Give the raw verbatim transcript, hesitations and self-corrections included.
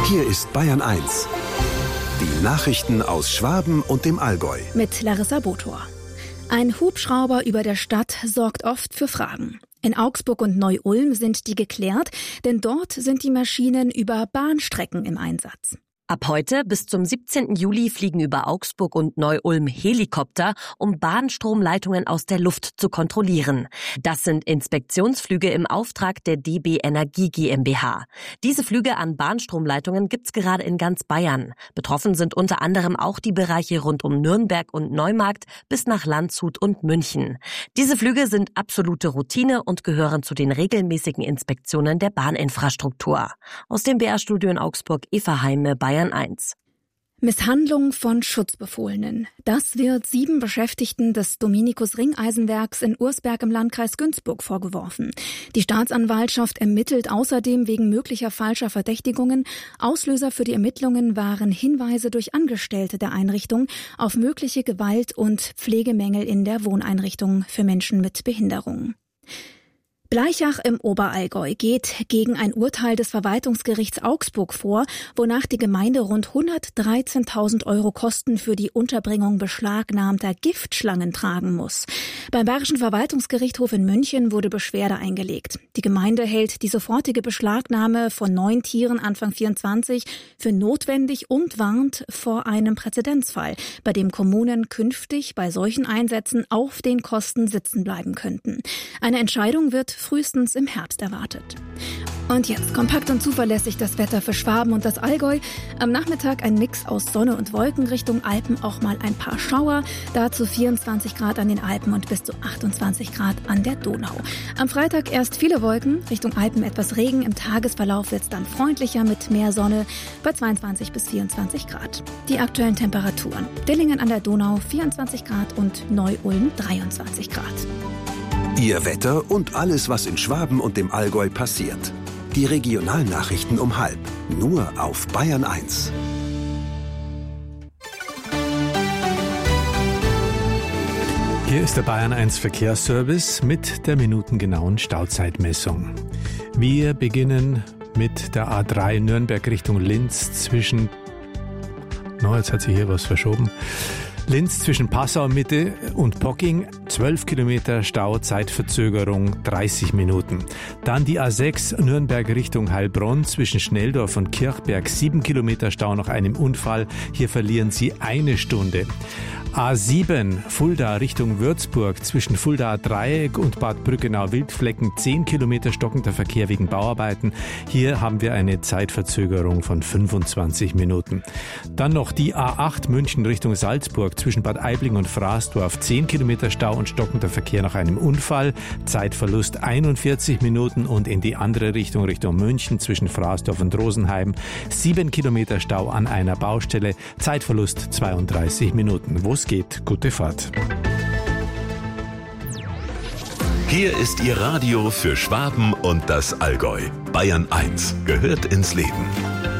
Hier ist Bayern eins. Die Nachrichten aus Schwaben und dem Allgäu. Mit Larissa Botor. Ein Hubschrauber über der Stadt sorgt oft für Fragen. In Augsburg und Neu-Ulm sind die geklärt, denn dort sind die Maschinen über Bahnstrecken im Einsatz. Ab heute bis zum siebzehnten Juli fliegen über Augsburg und Neu-Ulm Helikopter, um Bahnstromleitungen aus der Luft zu kontrollieren. Das sind Inspektionsflüge im Auftrag der D B Energie GmbH. Diese Flüge an Bahnstromleitungen gibt's gerade in ganz Bayern. Betroffen sind unter anderem auch die Bereiche rund um Nürnberg und Neumarkt bis nach Landshut und München. Diese Flüge sind absolute Routine und gehören zu den regelmäßigen Inspektionen der Bahninfrastruktur. Aus dem B R-Studio in Augsburg, Eva Heime, Bayern eins. Misshandlung von Schutzbefohlenen. Das wird sieben Beschäftigten des Dominikus-Ringeisenwerks in Ursberg im Landkreis Günzburg vorgeworfen. Die Staatsanwaltschaft ermittelt außerdem wegen möglicher falscher Verdächtigungen. Auslöser für die Ermittlungen waren Hinweise durch Angestellte der Einrichtung auf mögliche Gewalt und Pflegemängel in der Wohneinrichtung für Menschen mit Behinderung. Blaichach im Oberallgäu geht gegen ein Urteil des Verwaltungsgerichts Augsburg vor, wonach die Gemeinde rund hundertdreizehntausend Euro Kosten für die Unterbringung beschlagnahmter Giftschlangen tragen muss. Beim Bayerischen Verwaltungsgerichtshof in München wurde Beschwerde eingelegt. Die Gemeinde hält die sofortige Beschlagnahme von neun Tieren Anfang vierundzwanzig für notwendig und warnt vor einem Präzedenzfall, bei dem Kommunen künftig bei solchen Einsätzen auf den Kosten sitzen bleiben könnten. Eine Entscheidung wird frühestens im Herbst erwartet. Und jetzt kompakt und zuverlässig das Wetter für Schwaben und das Allgäu. Am Nachmittag ein Mix aus Sonne und Wolken, Richtung Alpen auch mal ein paar Schauer. Dazu vierundzwanzig Grad an den Alpen und bis zu achtundzwanzig Grad an der Donau. Am Freitag erst viele Wolken, Richtung Alpen etwas Regen. Im Tagesverlauf wird es dann freundlicher mit mehr Sonne bei zweiundzwanzig bis vierundzwanzig Grad. Die aktuellen Temperaturen: Dillingen an der Donau vierundzwanzig Grad und Neu-Ulm dreiundzwanzig Grad. Ihr Wetter und alles, was in Schwaben und dem Allgäu passiert. Die Regionalnachrichten um halb. Nur auf Bayern eins. Hier ist der Bayern eins Verkehrsservice mit der minutengenauen Stauzeitmessung. Wir beginnen mit der A drei Nürnberg Richtung Linz zwischen... No, jetzt hat sich hier was verschoben. Linz zwischen Passau Mitte und Pocking, zwölf Kilometer Stau, Zeitverzögerung dreißig Minuten. Dann die A sechs Nürnberg Richtung Heilbronn zwischen Schnelldorf und Kirchberg, sieben Kilometer Stau nach einem Unfall. Hier verlieren Sie eine Stunde. A sieben Fulda Richtung Würzburg zwischen Fuldaer Dreieck und Bad Brückenau-Wildflecken, zehn Kilometer stockender Verkehr wegen Bauarbeiten. Hier haben wir eine Zeitverzögerung von fünfundzwanzig Minuten. Dann noch die A acht München Richtung Salzburg zwischen Bad Aibling und Fraßdorf, zehn Kilometer Stau und stockender Verkehr nach einem Unfall. Zeitverlust einundvierzig Minuten und in die andere Richtung, Richtung München zwischen Fraßdorf und Rosenheim, sieben Kilometer Stau an einer Baustelle. Zeitverlust zweiunddreißig Minuten. Wo es geht, gute Fahrt. Hier ist Ihr Radio für Schwaben und das Allgäu. Bayern eins gehört ins Leben.